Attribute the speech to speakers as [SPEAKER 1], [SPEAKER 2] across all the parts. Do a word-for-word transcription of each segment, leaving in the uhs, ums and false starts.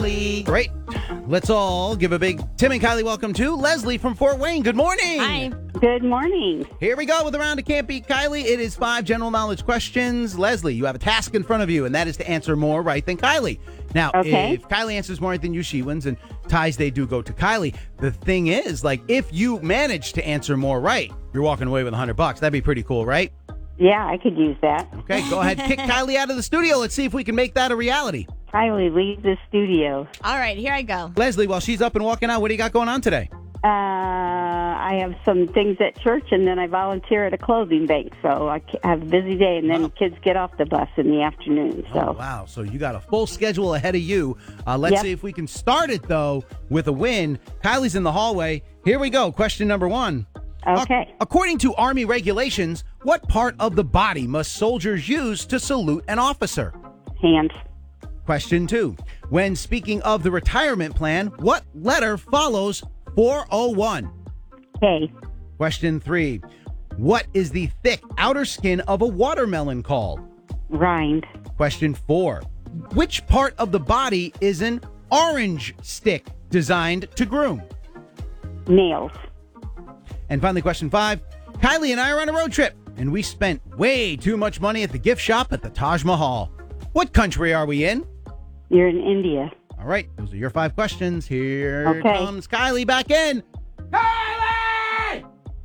[SPEAKER 1] Kylie. Great. Let's all give a big Tim and Kylie welcome to Leslie from Fort Wayne. Good morning.
[SPEAKER 2] Hi.
[SPEAKER 3] Good morning.
[SPEAKER 1] Here we go with a round of Can't Beat Kylie. It is five general knowledge questions. Leslie, you have a task in front of you, and that is to answer more right than Kylie. Now,
[SPEAKER 3] Okay.
[SPEAKER 1] if Kylie answers more right than you, she wins, and ties, they do go to Kylie. The thing is, like, if you manage to answer more right, you're walking away with one hundred bucks. That'd be pretty cool, right?
[SPEAKER 3] Yeah, I could use that.
[SPEAKER 1] Okay, go ahead. Kick Kylie out of the studio. Let's see if we can make that a reality.
[SPEAKER 3] Kylie, leave the studio.
[SPEAKER 2] All right, here I go.
[SPEAKER 1] Leslie, while she's up and walking out, what do you got going on today?
[SPEAKER 3] Uh, I have some things at church, and then I volunteer at a clothing bank, so I ca- have a busy day, and then
[SPEAKER 1] Wow.
[SPEAKER 3] kids get off the bus in the afternoon. So
[SPEAKER 1] Oh, wow. So you got a full schedule ahead of you. Uh, let's
[SPEAKER 3] Yep.
[SPEAKER 1] see if we can start it, though, with a win. Kylie's in the hallway. Here we go. Question number one.
[SPEAKER 3] Okay.
[SPEAKER 1] Ac- according to Army regulations, what part of the body must soldiers use to salute an officer?
[SPEAKER 3] hands,
[SPEAKER 1] Question two. When speaking of the retirement plan, what letter follows four oh one?
[SPEAKER 3] K,
[SPEAKER 1] Question three. What is the thick outer skin of a watermelon called?
[SPEAKER 3] rind,
[SPEAKER 1] Question four. Which part of the body is an orange stick designed to groom?
[SPEAKER 3] nails,
[SPEAKER 1] And finally, question five. Kylie and I are on a road trip, and we spent way too much money at the gift shop at the Taj Mahal. What country are we in?
[SPEAKER 3] you're in India.
[SPEAKER 1] All right, those are your five questions. Here
[SPEAKER 3] Okay.
[SPEAKER 1] comes Kylie back in. Kylie!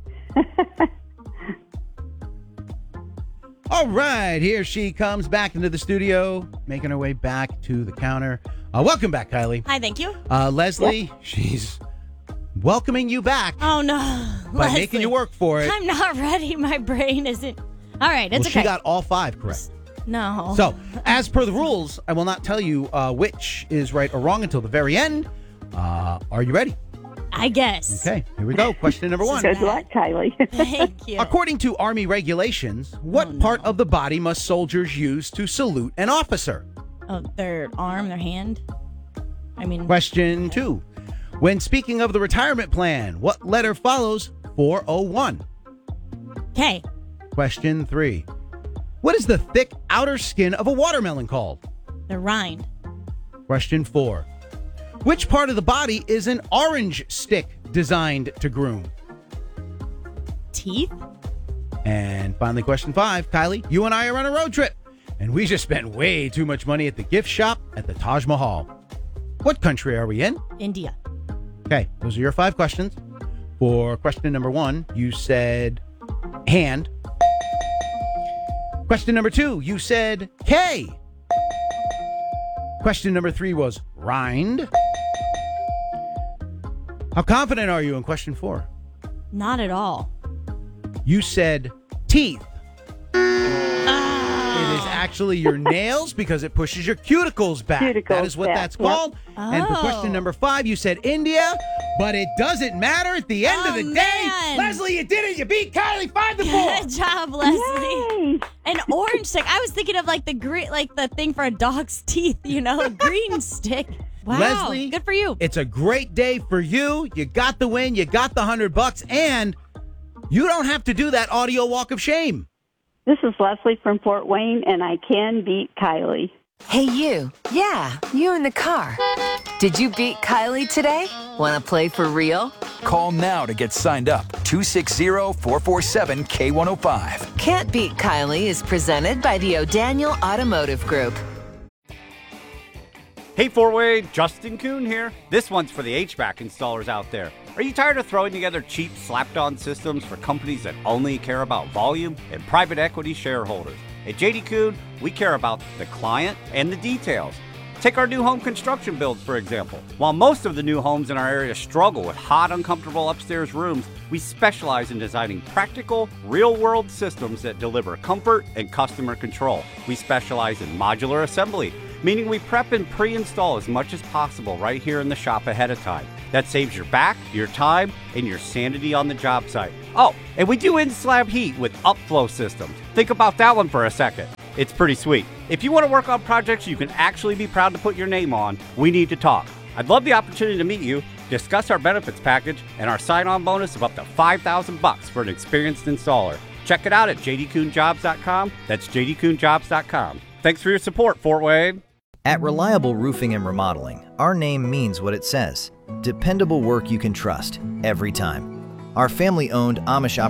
[SPEAKER 1] All right, here she comes back into the studio, making her way back to the counter. Uh, welcome back, Kylie.
[SPEAKER 2] Hi, thank you.
[SPEAKER 1] Uh, Leslie, she's welcoming you back
[SPEAKER 2] Oh, no.
[SPEAKER 1] by
[SPEAKER 2] Leslie,
[SPEAKER 1] making you work for it.
[SPEAKER 2] I'm not ready. My brain isn't. All right, it's
[SPEAKER 1] well,
[SPEAKER 2] okay.
[SPEAKER 1] she got all five correct.
[SPEAKER 2] No.
[SPEAKER 1] So, as per the rules, I will not tell you uh, which is right or wrong until the very end. Uh, are you ready?
[SPEAKER 2] I guess.
[SPEAKER 1] Okay, here we go. Question number one.
[SPEAKER 3] Good luck, Kylie.
[SPEAKER 2] Thank you.
[SPEAKER 1] According to Army regulations, what
[SPEAKER 2] Oh, no.
[SPEAKER 1] part of the body must soldiers use to salute an officer?
[SPEAKER 2] Oh, their arm, their hand. I mean,
[SPEAKER 1] Question two. When speaking of the retirement plan, what letter follows four oh one?
[SPEAKER 2] K.
[SPEAKER 1] Question three. What is the thick outer skin of a watermelon called?
[SPEAKER 2] The rind.
[SPEAKER 1] Question four. Which part of the body is an orange stick designed to groom?
[SPEAKER 2] Teeth.
[SPEAKER 1] And finally, question five. Kylie, you and I are on a road trip, and we just spent way too much money at the gift shop at the Taj Mahal. What country are we in?
[SPEAKER 2] India.
[SPEAKER 1] Okay, those are your five questions. For question number one, you said hand. Question number two, you said K. Question number three was rind. How confident are you in question four?
[SPEAKER 2] Not at all.
[SPEAKER 1] You said teeth.
[SPEAKER 2] Ah.
[SPEAKER 1] It is actually your nails because it pushes your cuticles back.
[SPEAKER 3] Cuticles
[SPEAKER 1] that is what
[SPEAKER 3] back,
[SPEAKER 1] that's
[SPEAKER 3] yep.
[SPEAKER 1] called. And for
[SPEAKER 2] Oh.
[SPEAKER 1] question number five, you said India, but it doesn't matter at the end
[SPEAKER 2] Oh,
[SPEAKER 1] of the day.
[SPEAKER 2] man.
[SPEAKER 1] Leslie, you did it. You beat Kylie five to four.
[SPEAKER 2] Good job, Leslie.
[SPEAKER 3] Yay!
[SPEAKER 2] An orange stick. I was thinking of like the green, like the thing for a dog's teeth. You know, a green stick. Wow.
[SPEAKER 1] Leslie,
[SPEAKER 2] Good for you.
[SPEAKER 1] It's a great day for you. You got the win. You got the hundred bucks, and you don't have to do that audio walk of shame.
[SPEAKER 3] This is Leslie from Fort Wayne, and I can beat Kylie.
[SPEAKER 4] Hey, you. Yeah, you in the car. Did you beat Kylie today? Want to play for real?
[SPEAKER 5] Call now to get signed up. two six zero, four four seven, K one oh five.
[SPEAKER 4] Can't Beat Kylie is presented by the O'Daniel Automotive Group.
[SPEAKER 6] Hey Fort Wayne, Justin Kuhn here. This one's for the H V A C installers out there. Are you tired of throwing together cheap, slapped-on systems for companies that only care about volume and private equity shareholders? At J D Kuhn, we care about the client and the details. Take our new home construction builds, for example. While most of the new homes in our area struggle with hot, uncomfortable upstairs rooms, we specialize in designing practical, real-world systems that deliver comfort and customer control. We specialize in modular assembly, meaning we prep and pre-install as much as possible right here in the shop ahead of time. That saves your back, your time, and your sanity on the job site. Oh, and we do in-slab heat with upflow systems. Think about that one for a second. It's pretty sweet. If you want to work on projects you can actually be proud to put your name on, we need to talk. I'd love the opportunity to meet you, discuss our benefits package, and our sign-on bonus of up to five thousand bucks for an experienced installer. Check it out at j d kuhn jobs dot com. That's j d kuhn jobs dot com. Thanks for your support, Fort Wayne.
[SPEAKER 7] At Reliable Roofing and Remodeling, our name means what it says. Dependable work you can trust, every time. Our family-owned Amish